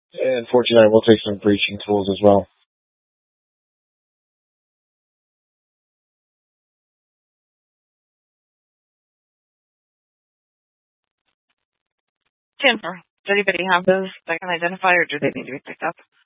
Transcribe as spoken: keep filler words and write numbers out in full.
And unfortunately, I will take some breaching tools as well. Jennifer, does anybody have those that can identify, or do they need to be picked up?